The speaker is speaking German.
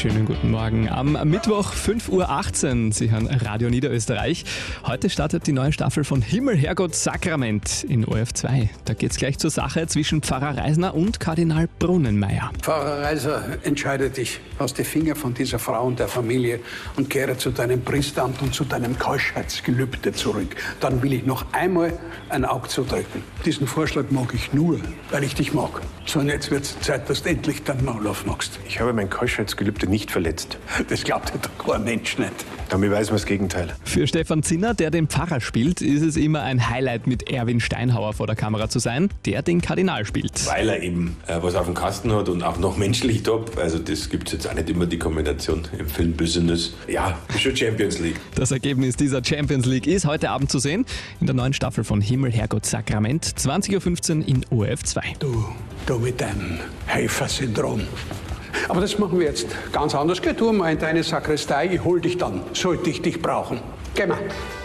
Schönen guten Morgen. Am Mittwoch 5:18 Uhr, Sie hören Radio Niederösterreich. Heute startet die neue Staffel von Himmel, Herrgott, Sakrament in ORF2. Da geht's gleich zur Sache zwischen Pfarrer Reisner und Kardinal Brunnenmeier. Pfarrer Reisner, entscheide dich, lass die Finger von dieser Frau und der Familie und kehre zu deinem Priesteramt und zu deinem Keuschheitsgelübde zurück. Dann will ich noch einmal ein Auge zudrücken. Diesen Vorschlag mag ich nur, weil ich dich mag. So, und jetzt wird's Zeit, dass du endlich dein Maul aufmachst. Ich habe mein Keuschheitsgelübde nicht verletzt. Das glaubt ja doch kein Mensch nicht. Dann beweisen wir das Gegenteil. Für Stefan Zinner, der den Pfarrer spielt, ist es immer ein Highlight, mit Erwin Steinhauer vor der Kamera zu sein, der den Kardinal spielt. Weil er eben was auf dem Kasten hat und auch noch menschlich top. Also das gibt es jetzt auch nicht immer, die Kombination im Filmbusiness. Ja, ist schon Champions League. Das Ergebnis dieser Champions League ist heute Abend zu sehen in der neuen Staffel von Himmel, Herrgott, Sakrament, 20:15 Uhr in ORF2. Du mit deinem Helfersyndrom. Aber das machen wir jetzt ganz anders. Geh du mal in deine Sakristei, ich hol dich dann, sollte ich dich brauchen. Geh mal.